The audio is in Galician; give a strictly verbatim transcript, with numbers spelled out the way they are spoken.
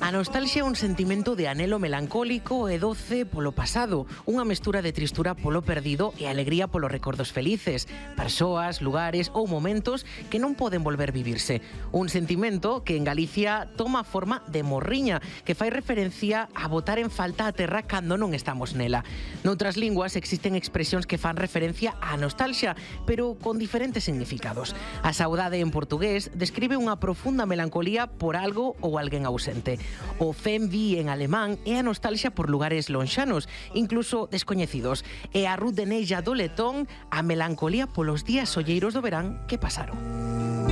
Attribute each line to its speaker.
Speaker 1: A nostalgia é un sentimento de anhelo melancólico e doce polo pasado, unha mestura de tristura polo perdido e alegría polos recordos felices, persoas, lugares ou momentos que non poden volver vivirse. Un sentimento que en Galicia toma forma de morriña, que fai referencia a botar en falta a terra cando non estamos nela. Noutras linguas existen expresións que fan referencia á nostalgia, pero con diferentes significados. A saudade en portugués describe unha profunda melancolía por algo ou alguén ausente. O Fenvi en alemán é a nostalgia por lugares lonxanos, incluso descoñecidos. E a rudeneilla do letón, a melancolía polos días solleiros do verán que pasaron.